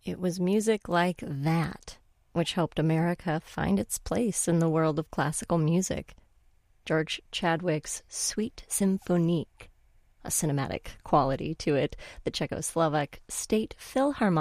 It was music like that which helped America find its place in the world of classical music. George Chadwick's Suite Symphonique, a cinematic quality to it, the Czechoslovak State Philharmonic